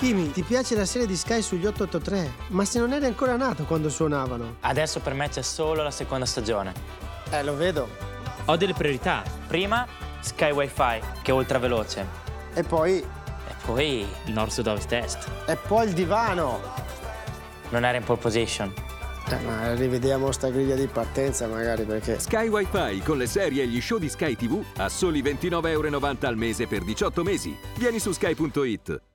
Kimi, ti piace la serie di Sky sugli 883? Ma se non eri ancora nato quando suonavano. Adesso per me c'è solo la seconda stagione. Lo vedo. Ho delle priorità. Prima, Sky Wi-Fi, che è ultra veloce. E poi? E poi, Nord-Sud Ovest-Est. E poi il divano. non era in pole position. Ma rivediamo sta griglia di partenza magari, perché... Sky Wi-Fi con le serie e gli show di Sky TV a soli 29,90 € al mese per 18 mesi. Vieni su sky.it.